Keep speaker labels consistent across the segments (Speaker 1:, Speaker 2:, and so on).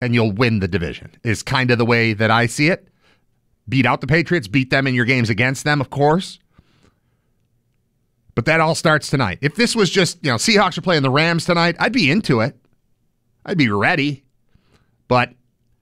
Speaker 1: and you'll win the division, is kind of the way that I see it. Beat out the Patriots, beat them in your games against them, of course. But that all starts tonight. If this was just, Seahawks are playing the Rams tonight, I'd be into it. I'd be ready. But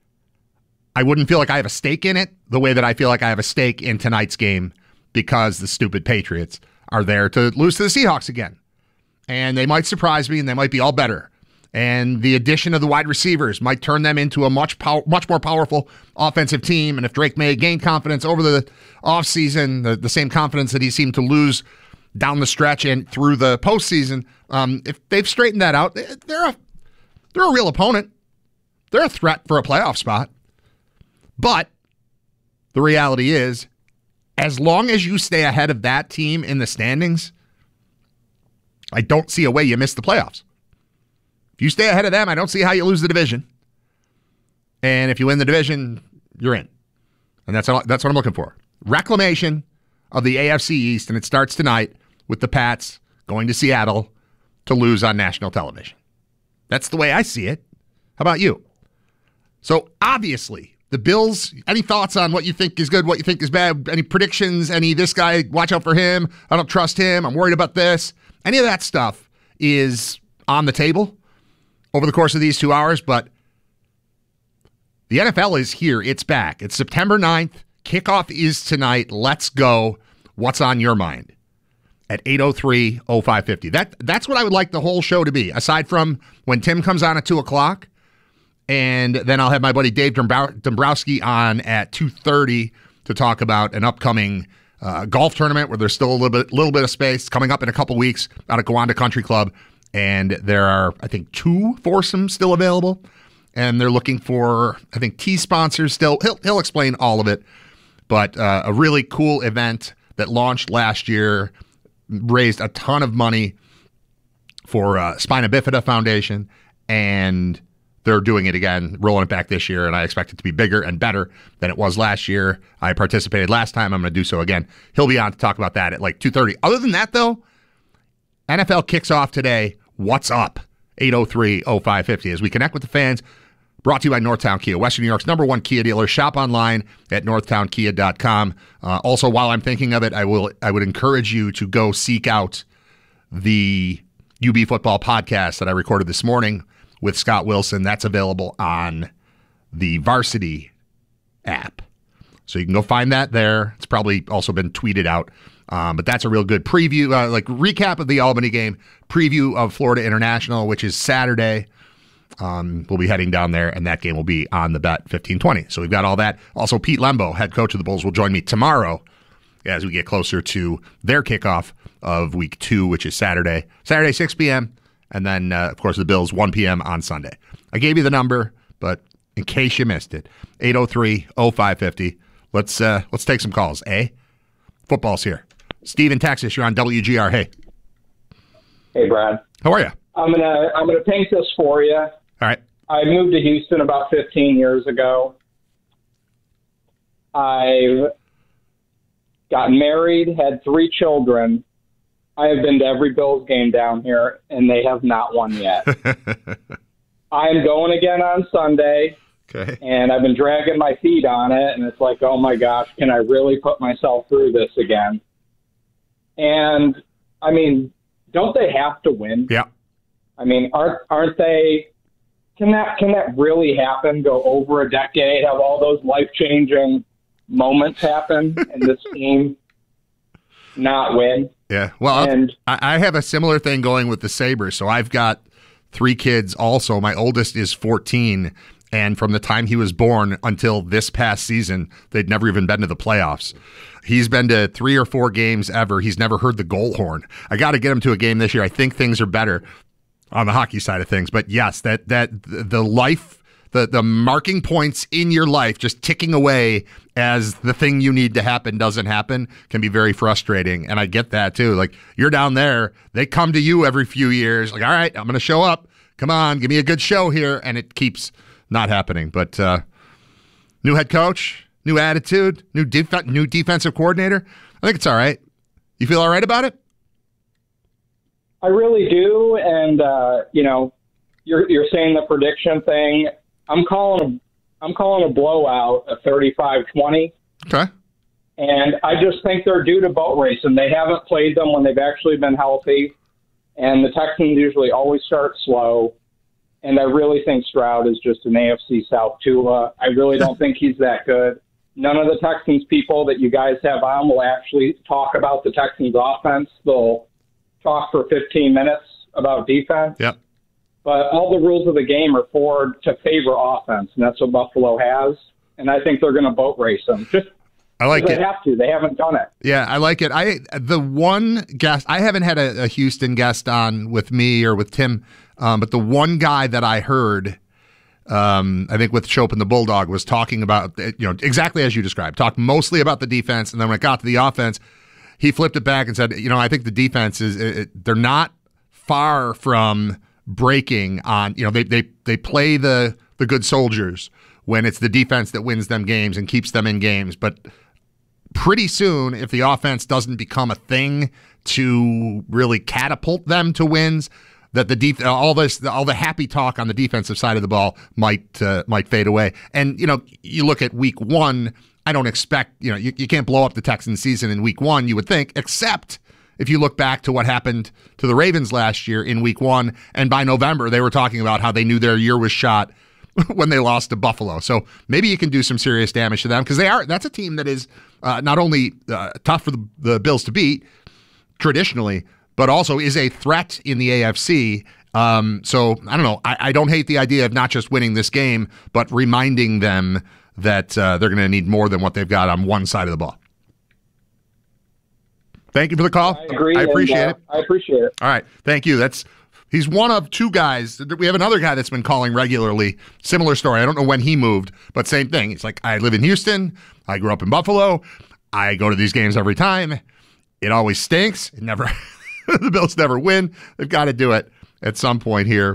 Speaker 1: I wouldn't feel like I have a stake in it the way that I feel like I have a stake in tonight's game because the stupid Patriots are there to lose to the Seahawks again. And they might surprise me, and they might be all better. And the addition of the wide receivers might turn them into a much more powerful offensive team. And if Drake May gained confidence over the offseason, the same confidence that he seemed to lose down the stretch and through the postseason, if they've straightened that out, they're a real opponent. They're a threat for a playoff spot. But the reality is, as long as you stay ahead of that team in the standings, I don't see a way you miss the playoffs. If you stay ahead of them, I don't see how you lose the division. And if you win the division, you're in. And that's what I'm looking for. Reclamation of the AFC East, and it starts tonight with the Pats going to Seattle to lose on national television. That's the way I see it. How about you? So obviously, the Bills, any thoughts on what you think is good, what you think is bad? Any predictions? Any this guy, watch out for him, I don't trust him, I'm worried about this? Any of that stuff is on the table over the course of these 2 hours, but the NFL is here. It's back. It's September 9th. Kickoff is tonight. Let's go. What's on your mind? At 803-0550. That's what I would like the whole show to be, aside from when Tim comes on at 2 o'clock, and then I'll have my buddy Dave Dombrowski on at 2:30 to talk about an upcoming golf tournament where there's still a little bit of space coming up in a couple weeks out at Gowanda Country Club. And there are, I think, 2 foursomes still available. And they're looking for, I think, tee sponsors still. He'll explain all of it. But a really cool event that launched last year, raised a ton of money for Spina Bifida Foundation. And they're doing it again, rolling it back this year. And I expect it to be bigger and better than it was last year. I participated last time. I'm going to do so again. He'll be on to talk about that at like 2:30. Other than that, though, NFL kicks off today. What's up? 803-0550 as we connect with the fans. Brought to you by Northtown Kia, Western New York's #1 Kia dealer. Shop online at northtownkia.com. Also, while I'm thinking of it, I would encourage you to go seek out the UB Football podcast that I recorded this morning with Scott Wilson. That's available on the Varsity app. So you can go find that there. It's probably also been tweeted out. But that's a real good preview, recap of the Albany game, preview of Florida International, which is Saturday. We'll be heading down there, and that game will be on the Bet 1520. So we've got all that. Also, Pete Lembo, head coach of the Bulls, will join me tomorrow as we get closer to their kickoff of week 2, which is Saturday, 6 p.m., and then, of course, the Bills, 1 p.m. on Sunday. I gave you the number, but in case you missed it, 803-0550. Let's take some calls, eh? Football's here. Steve in Texas, you're on WGR. Hey.
Speaker 2: Hey, Brad.
Speaker 1: How are you?
Speaker 2: I'm gonna paint this for you.
Speaker 1: All right.
Speaker 2: I moved to Houston about 15 years ago. I've got married, had 3 children. I have been to every Bills game down here, and they have not won yet. I'm going again on Sunday.
Speaker 1: Okay.
Speaker 2: And I've been dragging my feet on it, and it's like, oh my gosh, can I really put myself through this again? And I mean, don't they have to win?
Speaker 1: Yeah.
Speaker 2: I mean, aren't they? Can that really happen? Go over a decade, have all those life-changing moments happen, and this team not win?
Speaker 1: Yeah. Well, I have a similar thing going with the Sabres. So I've got 3 kids also. My oldest is 14. And from the time he was born until this past season, they'd never even been to the playoffs. He's been to 3 or 4 games ever. He's never heard the goal horn. I got to get him to a game this year. I think things are better on the hockey side of things. But yes, that the life, the marking points in your life just ticking away as the thing you need to happen doesn't happen can be very frustrating. And I get that too. Like, you're down there, they come to you every few years. Like, all right, I'm going to show up. Come on, give me a good show here. And it keeps not happening. But new head coach, new attitude, new defensive coordinator. I think it's all right. You feel all right about it?
Speaker 2: I really do. And, you're saying the prediction thing. I'm calling a blowout, a 35-20.
Speaker 1: Okay.
Speaker 2: And I just think they're due to boat racing. They haven't played them when they've actually been healthy. And the Texans usually always start slow. And I really think Stroud is just an AFC South Tua. I really don't think he's that good. None of the Texans people that you guys have on will actually talk about the Texans offense. They'll talk for 15 minutes about defense.
Speaker 1: Yep.
Speaker 2: But all the rules of the game are to favor offense, and that's what Buffalo has. And I think they're going to boat race them.
Speaker 1: I like it.
Speaker 2: They have to. They haven't done it.
Speaker 1: Yeah, I like it. The one guest, I haven't had a Houston guest on with me or with Tim, but the one guy that I heard, I think with Shope and the Bulldog, was talking about, exactly as you described, talked mostly about the defense, and then when it got to the offense, he flipped it back and said, I think the defense they're not far from breaking on, they play the good soldiers when it's the defense that wins them games and keeps them in games, but pretty soon, if the offense doesn't become a thing to really catapult them to wins, that all the happy talk on the defensive side of the ball might fade away. And you look at week 1. I don't expect you can't blow up the Texans season in week 1. You would think, except if you look back to what happened to the Ravens last year in week 1, and by November they were talking about how they knew their year was shot when they lost to Buffalo. So maybe you can do some serious damage to them, because that's a team that is not only tough for the Bills to beat traditionally, but also is a threat in the AFC. So I don't know. I don't hate the idea of not just winning this game, but reminding them that they're going to need more than what they've got on one side of the ball. Thank you for the call.
Speaker 2: I agree.
Speaker 1: I appreciate it.
Speaker 2: I appreciate it.
Speaker 1: All right. Thank you. He's one of two guys. We have another guy that's been calling regularly. Similar story. I don't know when he moved, but same thing. He's like, I live in Houston. I grew up in Buffalo. I go to these games every time. It always stinks. The Bills never win. They've got to do it at some point here.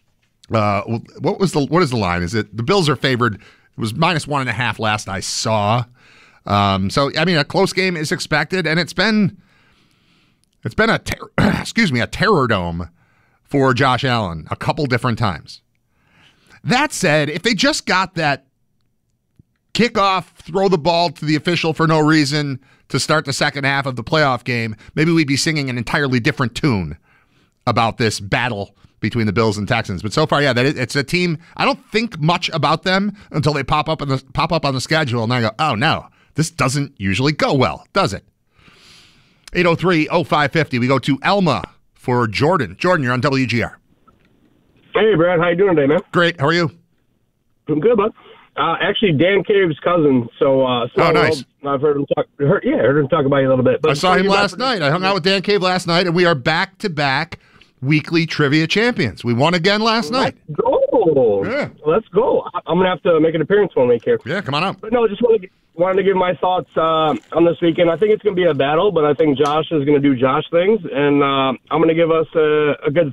Speaker 1: What is the line? Is it the Bills are favored? It was -1.5 last I saw. So I mean, a close game is expected, and it's been a terror dome for Josh Allen a couple different times. That said, if they just got that kickoff, throw the ball to the official for no reason to start the second half of the playoff game, maybe we'd be singing an entirely different tune about this battle between the Bills and Texans. But so far, yeah, it's a team. I don't think much about them until they pop up on the schedule, and I go, oh no, this doesn't usually go well, does it? 803-0550. We go to Elma for Jordan. Jordan, you're on WGR.
Speaker 3: Hey, Brad. How you doing today, man?
Speaker 1: Great. How are you?
Speaker 3: I'm good, bud. Actually, Dan Cave's cousin. So,
Speaker 1: oh, nice.
Speaker 3: I've heard him talk. Heard him talk about you a little bit. But
Speaker 1: I saw him last night. I hung out with Dan Cave last night, and we are back-to-back weekly trivia champions. We won again last night.
Speaker 3: Let's go.
Speaker 1: Yeah.
Speaker 3: Let's go. I'm gonna have to make an appearance one week here.
Speaker 1: Yeah, come on up.
Speaker 3: But no, just wanted to give my thoughts on this weekend. I think it's going to be a battle, but I think Josh is going to do Josh things, and I'm going to give us a good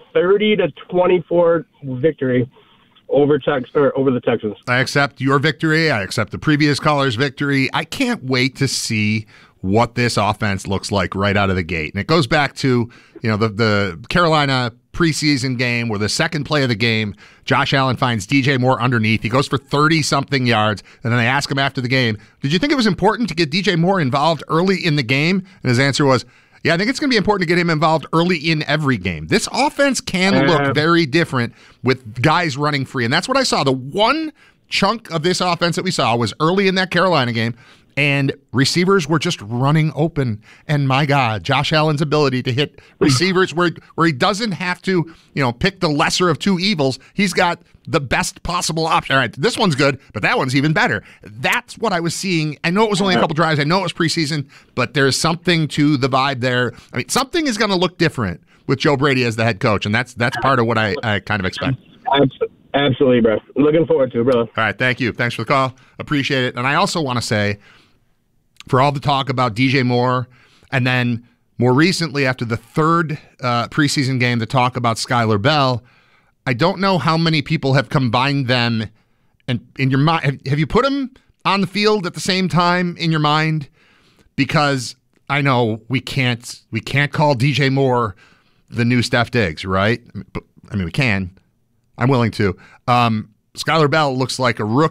Speaker 3: 30-24 victory over the Texans.
Speaker 1: I accept your victory. I accept the previous caller's victory. I can't wait to see what this offense looks like right out of the gate. And it goes back to, the Carolina preseason game where the second play of the game, Josh Allen finds DJ Moore underneath. He goes for 30-something yards, and then they ask him after the game, did you think it was important to get DJ Moore involved early in the game? And his answer was, yeah, I think it's going to be important to get him involved early in every game. This offense can look very different with guys running free, and that's what I saw. The one chunk of this offense that we saw was early in that Carolina game, and receivers were just running open. And my God, Josh Allen's ability to hit receivers where he doesn't have to, pick the lesser of two evils. He's got the best possible option. All right, this one's good, but that one's even better. That's what I was seeing. I know it was only a couple drives. I know it was preseason, but there's something to the vibe there. I mean, something is going to look different with Joe Brady as the head coach, and that's part of what I kind of expect.
Speaker 3: Absolutely, bro. Looking forward to it, brother.
Speaker 1: All right, thank you. Thanks for the call. Appreciate it. And I also want to say, for all the talk about DJ Moore, and then more recently after the third preseason game, the talk about Skylar Bell, I don't know how many people have combined them and in your mind. Have you put them on the field at the same time in your mind? Because I know we can't call DJ Moore the new Steph Diggs, right? I mean, we can. I'm willing to. Skylar Bell looks like a rookie